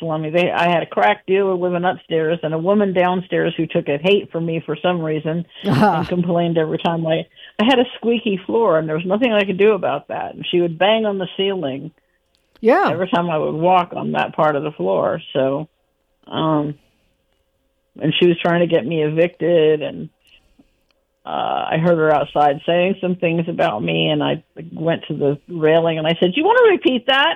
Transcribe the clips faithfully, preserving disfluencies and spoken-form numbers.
slummy. They, I had a crack dealer living upstairs and a woman downstairs who took a hate for me for some reason uh-huh. and complained every time I, I had a squeaky floor, and there was nothing I could do about that. And she would bang on the ceiling yeah. every time I would walk on that part of the floor. So, um, and she was trying to get me evicted, and Uh, I heard her outside saying some things about me, and I went to the railing and I said, "Do you want to repeat that?"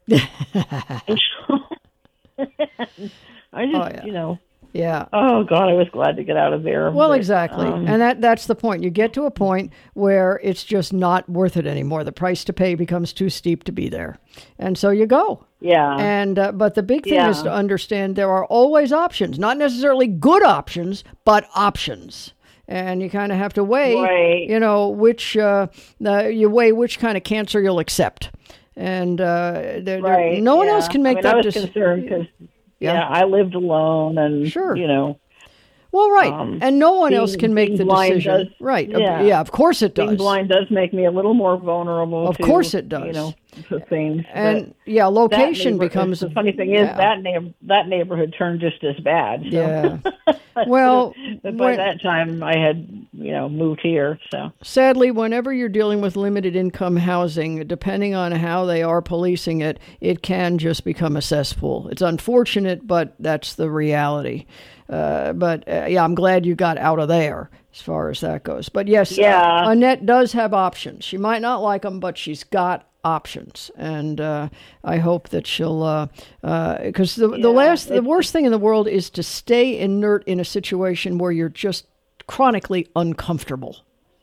I just, oh, yeah. you know, yeah. Oh God, I was glad to get out of there. Well, but, exactly, um, and that—that's the point. You get to a point where it's just not worth it anymore. The price to pay becomes too steep to be there, and so you go. Yeah. And uh, but the big thing yeah. is to understand there are always options, not necessarily good options, but options. And you kind of have to weigh, right. you know, which uh, the, you weigh which kind of cancer you'll accept. And uh, there, right. there, no one yeah. else can make I mean, that I was decision. concerned because, yeah. yeah, I lived alone, and sure. you know. Well, right, um, and no one being, else can make the decision. Does, right? Yeah. Uh, yeah, of course it does. Being blind does make me a little more vulnerable. Of to, course it does. You know, to things. And yeah, location becomes. The funny thing is yeah. that na- that neighborhood turned just as bad. So. Yeah. Well, but by when, that time I had, you know, moved here. So sadly, whenever you're dealing with limited income housing, depending on how they are policing it, it can just become a cesspool. It's unfortunate, but that's the reality. Uh, but uh, yeah, I'm glad you got out of there as far as that goes. But yes, yeah. uh, Annette does have options. She might not like them, but she's got options, and uh, I hope that she'll. Because uh, uh, the yeah, the last, the worst thing in the world is to stay inert in a situation where you're just chronically uncomfortable.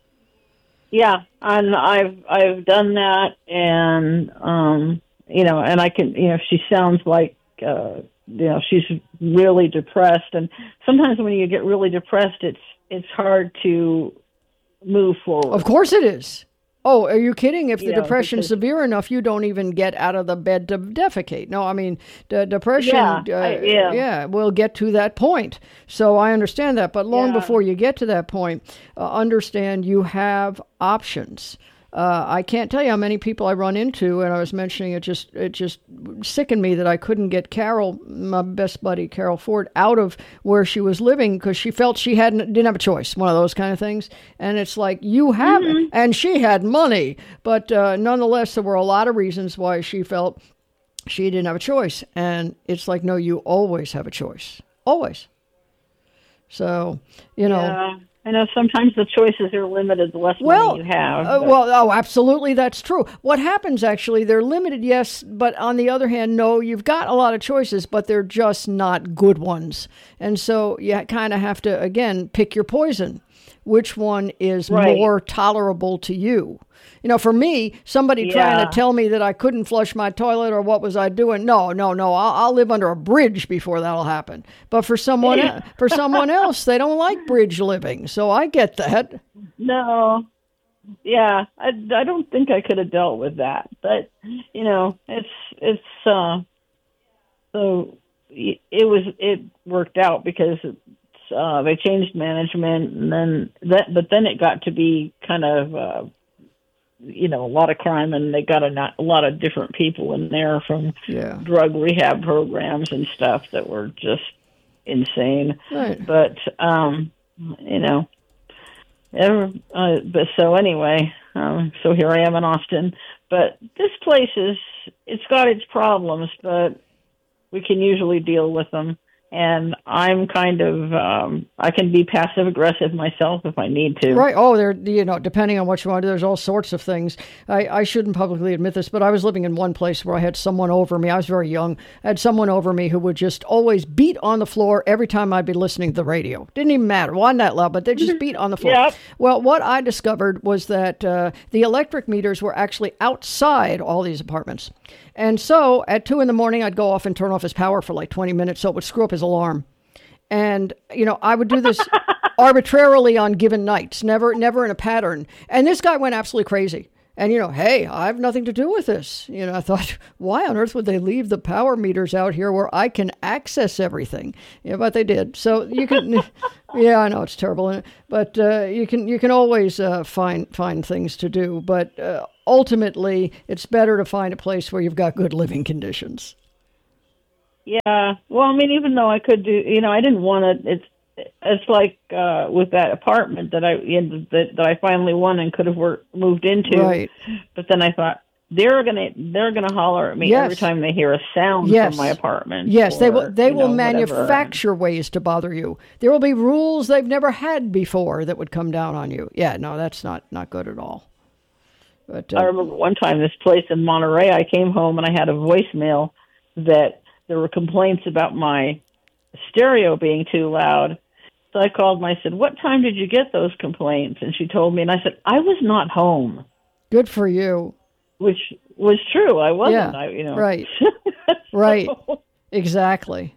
Yeah, and I've I've done that, and um, you know, and I can, you know, she sounds like. Uh, You know, she's really depressed, and sometimes when you get really depressed, it's it's hard to move forward. Of course it is. Oh, are you kidding? If you the know, depression's because, severe enough, you don't even get out of the bed to defecate. No, I mean, the depression, yeah, uh, I, yeah. yeah, will get to that point. So I understand that. But long yeah. before you get to that point, uh, understand you have options. Uh, I can't tell you how many people I run into, and I was mentioning it just it just sickened me that I couldn't get Carol, my best buddy, Carol Ford, out of where she was living because she felt she hadn't didn't have a choice, one of those kind of things. And it's like, you have mm-hmm. it. And she had money. But uh, nonetheless, there were a lot of reasons why she felt she didn't have a choice. And it's like, no, you always have a choice. Always. So, you know. Yeah. I know sometimes the choices are limited the less well, money you have. Uh, well, oh, absolutely, that's true. What happens, actually, they're limited, yes, but on the other hand, no, you've got a lot of choices, but they're just not good ones. And so you kind of have to, again, pick your poison. Which one is right. more tolerable to you? You know, for me, somebody yeah. trying to tell me that I couldn't flush my toilet or what was I doing? No, no, no. I'll, I'll live under a bridge before that'll happen. But for someone, el- for someone else, they don't like bridge living. So I get that. No, yeah, I, I don't think I could have dealt with that. But you know, it's it's uh, so it was it worked out because it's, uh, they changed management, and then that, but then it got to be kind of. Uh, you know, a lot of crime, and they got a, not, a lot of different people in there from yeah. drug rehab programs and stuff that were just insane. Right. But, um, you know, ever, uh, but so anyway, um, so here I am in Austin. But this place is, it's got its problems, but we can usually deal with them. And I'm kind of, um, I can be passive aggressive myself if I need to. Right. Oh, there, you know, depending on what you want to do, there's all sorts of things. I, I shouldn't publicly admit this, but I was living in one place where I had someone over me. I was very young. I had someone over me who would just always beat on the floor every time I'd be listening to the radio. Didn't even matter. Wasn't that loud, but they just beat on the floor. Yep. Well, what I discovered was that uh, the electric meters were actually outside all these apartments. And so at two in the morning, I'd go off and turn off his power for like twenty minutes so it would screw up his alarm. And, you know, I would do this arbitrarily on given nights, never, never in a pattern. And this guy went absolutely crazy. And, you know, hey, I have nothing to do with this. You know, I thought, why on earth would they leave the power meters out here where I can access everything? Yeah, but they did. So you can, yeah, I know it's terrible, but uh, you can you can always uh, find find things to do. But uh, ultimately, it's better to find a place where you've got good living conditions. Yeah. Well, I mean, even though I could do, you know, I didn't want to. It's it's like uh, with that apartment that I you know, that that I finally won and could have worked, moved into. Right. But then I thought they're gonna they're gonna holler at me Yes. every time they hear a sound Yes. from my apartment. Yes, they will. or, They you will know, whatever. manufacture ways to bother you. There will be rules they've never had before that would come down on you. Yeah, no, that's not not good at all. But uh, I remember one time this place in Monterey. I came home and I had a voicemail that there were complaints about my stereo being too loud. So I called and I said, "What time did you get those complaints?" And she told me, and I said, "I was not home," good for you. which was true. I wasn't. Yeah, I, you know, right. So- Right. Exactly.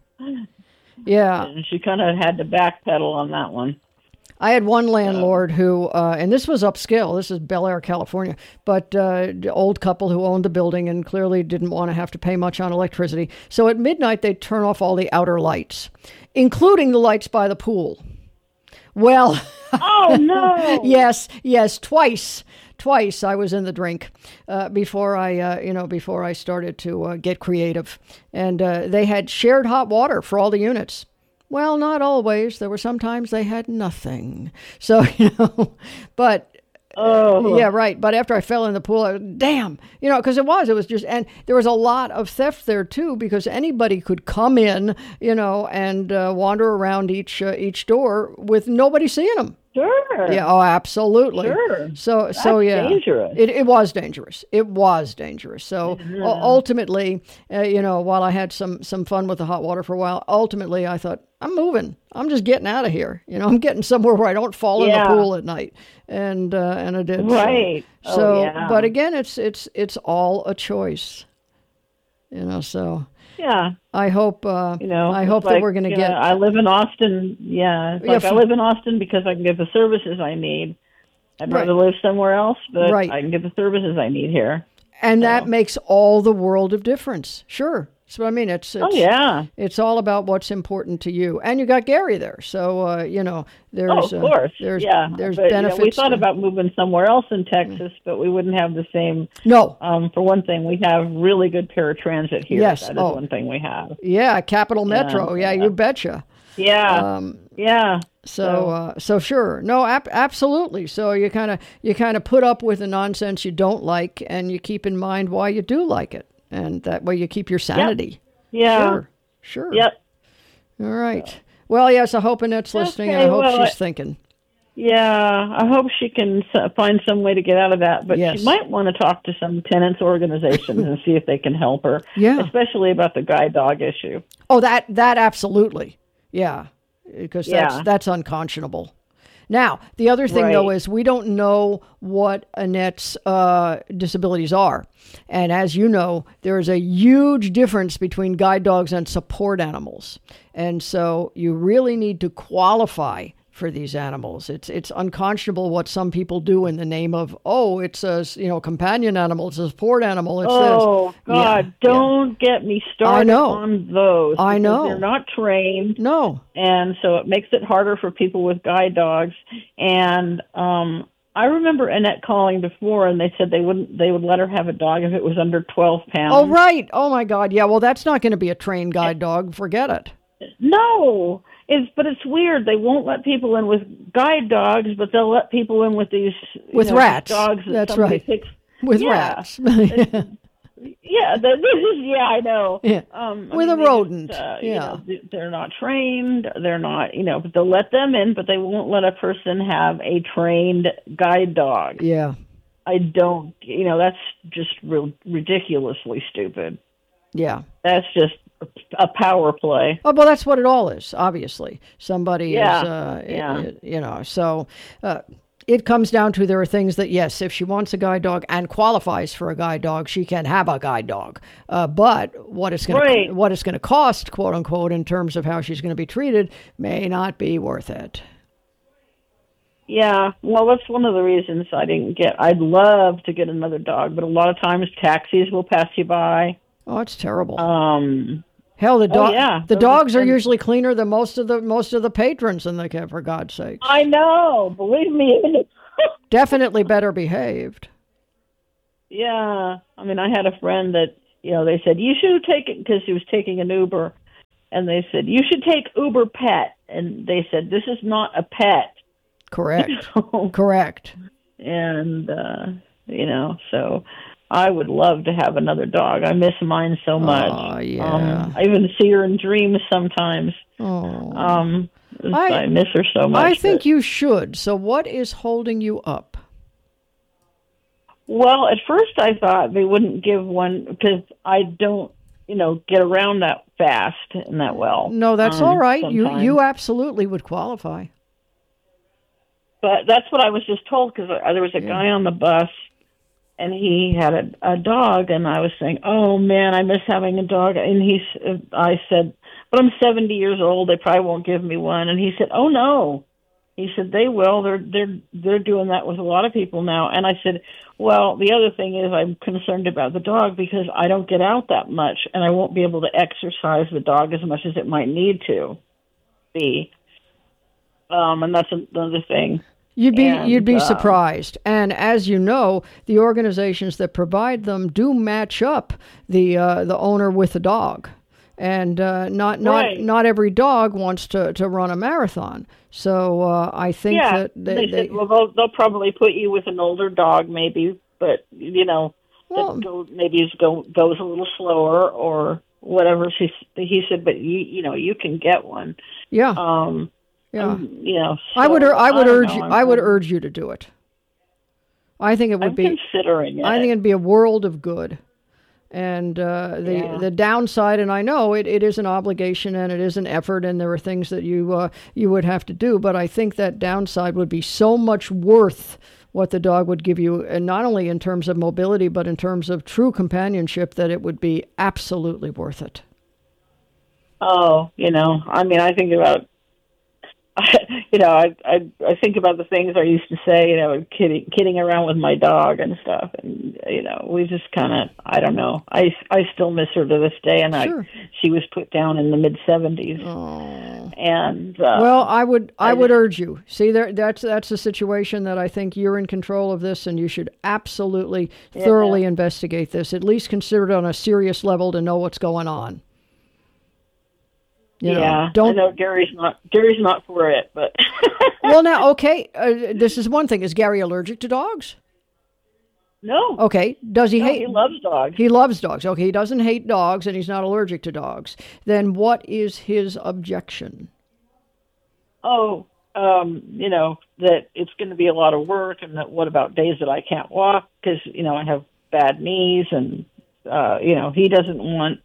Yeah. And she kind of had to backpedal on that one. I had one landlord who, uh, and this was upscale. This is Bel Air, California, but uh, the old couple who owned the building and clearly didn't want to have to pay much on electricity. So at midnight, they'd turn off all the outer lights, including the lights by the pool. Well, Oh no! yes, yes, twice, twice I was in the drink uh, before I, uh, you know, before I started to uh, get creative, and uh, they had shared hot water for all the units. Well, not always. There were sometimes they had nothing. So, you know, but Oh yeah, right. But after I fell in the pool, I was, damn, you know, because it was, it was just, and there was a lot of theft there too, because anybody could come in, you know, and uh, wander around each uh, each door with nobody seeing them. sure. Yeah, oh, absolutely. Sure. So, so That's yeah, dangerous. It it was dangerous. It was dangerous. So u- ultimately, uh, you know, while I had some some fun with the hot water for a while, ultimately I thought, I'm moving. I'm just getting out of here. You know, I'm getting somewhere where I don't fall in Yeah. the pool at night. And uh, and I did. so- Right. Oh, So, yeah. but again, it's it's it's all a choice. You know, so Yeah. I hope uh, You know, I it's hope that like, we're going to you get. know, I live in Austin. Yeah, it's Yeah, like I f- live in Austin because I can get the services I need. I'd Right. rather live somewhere else, but Right. I can get the services I need here. And that makes all the world of difference. Sure. So I mean, it's, it's Oh yeah. it's all about what's important to you. And you got Gary there, so uh, you know there's Oh, of uh, course. there's yeah. there's but, benefits. You know, we thought to- about moving somewhere else in Texas, but we wouldn't have the same. no. Um, for one thing, we have really good paratransit here. Yes. That is Oh. one thing we have. Yeah, Capital Metro. Yeah, yeah. you betcha. Yeah. Um, yeah. So, uh, so sure, no, ab- absolutely. So you kind of you kind of put up with the nonsense you don't like, and you keep in mind why you do like it, and that way you keep your sanity. Yeah. Sure, sure. Yep. All right. Well, yes, I hope Annette's listening, and I Okay, hope well, she's I- thinking. Yeah, I hope she can s- find some way to get out of that. But Yes. she might want to talk to some tenants organizations and see if they can help her. Yeah. Especially about the guide dog issue. Oh, that that absolutely, yeah, because that's Yeah. that's unconscionable. Now, the other thing though Right. is we don't know what Annette's uh, disabilities are, and as you know, there is a huge difference between guide dogs and support animals, and so you really need to qualify for these animals. It's it's unconscionable what some people do in the name of, oh, it's a you know companion animal, it's a support animal, it's Oh, this. God, Yeah, don't get me started know. on those. I because know. They're not trained, No. and so it makes it harder for people with guide dogs. And um, I remember Annette calling before, and they said they wouldn't. They would let her have a dog if it was under twelve pounds. Oh, right. Oh, my God. Yeah, well, that's not going to be a trained guide dog. Forget it. No, it's but it's weird. They won't let people in with guide dogs, but they'll let people in with these you With know, rats. dogs. That That's somebody right. Picks. With Yeah. rats. Yeah, the, this is yeah, I know. Yeah. Um, I With mean, a they rodent. just, uh, you Yeah. know, th- they're not trained. They're not, you know, but they'll let them in, but they won't let a person have a trained guide dog. Yeah. I don't, you know, that's just real ridiculously stupid. Yeah. That's just a power play. Oh, well, that's what it all is, obviously. Somebody Yeah. is, uh, Yeah. i- i- you know, so uh, it comes down to there are things that, yes, if she wants a guide dog and qualifies for a guide dog, she can have a guide dog. Uh, but what it's going Right. to what it's going to cost, quote unquote, in terms of how she's going to be treated, may not be worth it. Yeah, well, that's one of the reasons I didn't get. I'd love to get another dog, but a lot of times taxis will pass you by. Oh, it's terrible. Um, Hell, the oh, dog yeah. the Those dogs are- are usually cleaner than most of the most of the patrons in the camp, for God's sake. I know, believe me. Definitely better behaved. Yeah, I mean, I had a friend that you know they said you should take it because she was taking an Uber, and they said, you should take Uber Pet. And they said, this is not a pet. Correct. So, Correct. And, uh, you know, so I would love to have another dog. I miss mine so much. Oh, yeah. Um, I even see her in dreams sometimes. Oh. Um, I, I miss her so much. I think but, you should. So what is holding you up? Well, at first I thought they wouldn't give one because I don't, you know, get around that fast and that well. No, that's um, all right. sometimes. You you absolutely would qualify. But that's what I was just told because there was a Yeah. guy on the bus and he had a, a dog, and I was saying, oh, man, I miss having a dog. And he, I said, but I'm seventy years old. They probably won't give me one. And he said, oh, no. He said, they will. They're they're they're doing that with a lot of people now. And I said, well, the other thing is I'm concerned about the dog because I don't get out that much, and I won't be able to exercise the dog as much as it might need to be. Um, and that's another thing. You'd be And, you'd be uh, surprised. And as you know, the organizations that provide them do match up the uh, the owner with the dog. And uh, not not Right. not every dog wants to, to run a marathon. So uh, I think Yeah, that they, they, they said, well, they'll, they'll probably put you with an older dog, maybe, but you know, Well- that go, maybe it go, goes a little slower or whatever. She, he said, but you, you know, you can get one. yeah Um, yeah. um, you know, I would so, I would don't urge know. you I'm- I would I'm- urge you to do it. I think it would I'm be considering it. I think it'd be a world of good. And uh, the Yeah. the downside, and I know it, it is an obligation and it is an effort, and there are things that you uh, you would have to do. But I think that downside would be so much worth what the dog would give you, and not only in terms of mobility, but in terms of true companionship, that it would be absolutely worth it. Oh, you know, I mean, I think about, you know, I, I I think about the things I used to say, you know, kidding kidding around with my dog and stuff, and you know, we just kind of, I don't know, I, I still miss her to this day, and Sure. I she was put down in the mid seventies, Oh. and uh, Well, I would I, I would just- urge you. See, there that's that's a situation that I think you're in control of this, and you should absolutely thoroughly investigate this. At least consider it on a serious level to know what's going on. You know, yeah, don't I know Gary's not Gary's not for it, but Well, now, okay, uh, this is one thing. Is Gary allergic to dogs? no, Okay. Does he no, hate? he loves dogs. He loves dogs. Okay, he doesn't hate dogs, and he's not allergic to dogs. Then what is his objection? Oh, um, you know, that it's going to be a lot of work, and that what about days that I can't walk because, you know, I have bad knees, and, uh, you know, he doesn't want,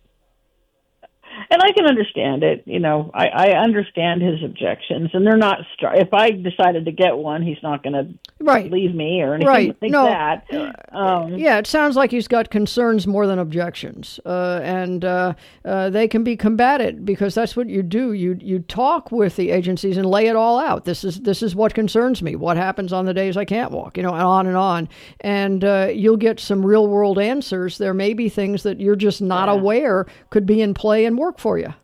and I can understand it, you know, I, I understand his objections, and they're not, str- if I decided to get one, he's not going to Right. leave me or anything Right. like No. that. Um, Yeah, it sounds like he's got concerns more than objections, uh, and uh, uh, they can be combated because that's what you do. You you talk with the agencies and lay it all out. This is this is what concerns me. What happens on the days I can't walk? You know, and on and on. And uh, you'll get some real world answers. There may be things that you're just not Yeah. aware could be in play and work for you.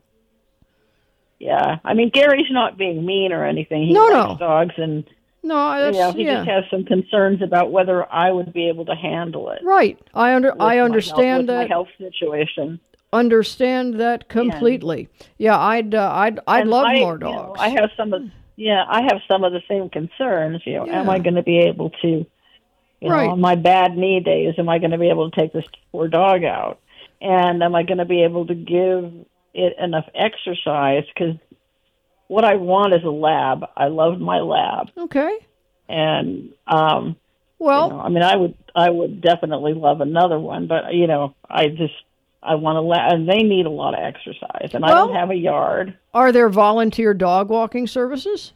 yeah, I mean, Gary's not being mean or anything. He No, likes no. dogs, and No, you that's know, he yeah. just has some concerns about whether I would be able to handle it. Right. I under with I my understand health, with that. my health situation. Understand that completely. Yeah, I'd uh, I'd I'd And love I, more you know, dogs. I have some of yeah, I have some of the same concerns. You know, am Yeah. I going to be able to, you Right. know, on my bad knee days, am I going to be able to take this poor dog out? And am I going to be able to give it enough exercise? Because what I want is a lab. I love my lab, Okay. and um, Well, you know, I mean, I would I would definitely love another one, but you know, I just I want to lab, and they need a lot of exercise, and I Well- don't have a yard. are there volunteer dog walking services?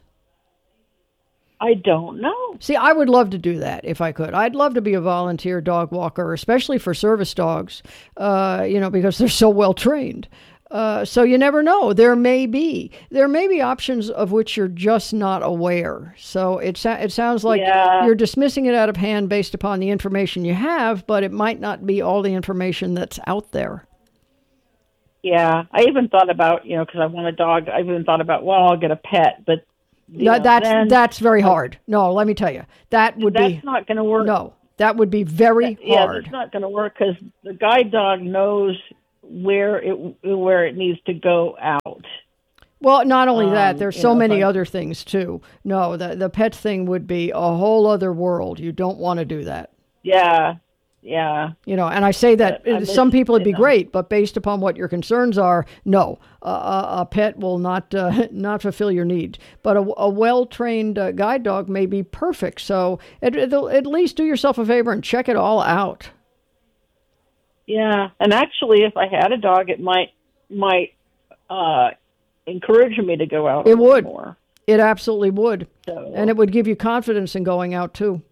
I don't know. See, I would love to do that if I could. I'd love to be a volunteer dog walker, especially for service dogs, uh, you know, because they're so well trained. Uh, so you never know. There may be there may be options of which you're just not aware. So it sa- it sounds like Yeah. you're dismissing it out of hand based upon the information you have, but it might not be all the information that's out there. Yeah, I even thought about, you know, because I want a dog. I even thought about, well, I'll get a pet, but you That, know, that's then that's very hard. No, let me tell you, that would that's be not going to work. no, that would be very yeah, hard. that's not going to work because the guide dog knows where it where it needs to go out. Well, not only that, Um, there's you so know, many but- other things too. No, the the pet thing would be a whole other world. You don't want to do that. Yeah, yeah. You know, and I say that But I uh, miss- some people it'd be you know. great, but based upon what your concerns are, no, uh, a, a pet will not uh, not fulfill your needs. But a, a well trained uh, guide dog may be perfect. So at, at least do yourself a favor and check it all out. Yeah, and actually, if I had a dog, it might might uh, encourage me to go out. It a little would. more. It absolutely would, So, and it would give you confidence in going out too.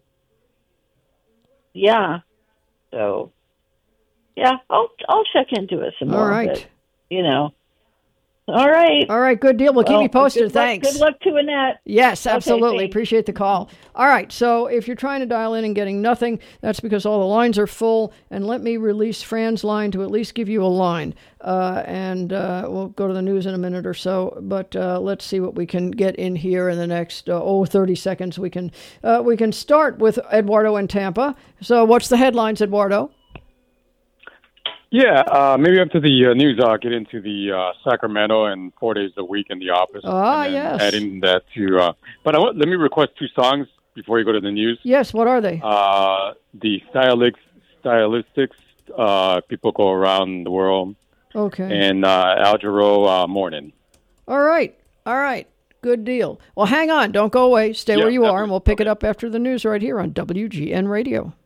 yeah. So, yeah, I'll I'll check into it some All more. right. But, you know. All right. All right, good deal. We'll keep Well, you posted. good luck- Thanks. Good luck to Annette. Yes, absolutely. thanks. Appreciate the call. All right, so if you're trying to dial in and getting nothing, that's because all the lines are full. And let me release Fran's line to at least give you a line. Uh, and uh, we'll go to the news in a minute or so. But uh, let's see what we can get in here in the next, uh, oh, thirty seconds. We can, uh, we can start with Eduardo in Tampa. So what's the headlines, Eduardo? Yeah, uh, maybe after the uh, news, I'll get into the uh, Sacramento and four days a week in the office. Ah, and then yes. Adding that to, uh, but I want, let me request two songs before you go to the news. Yes, what are they? Uh, the stylistics, stylistics, uh, people go around the world, Okay. and uh, Al Jarreau, uh, Morning. All right. All right. Good deal. Well, hang on. Don't go away. Stay Yeah, where you are, definitely. and we'll pick it Okay. up after the news right here on W G N Radio.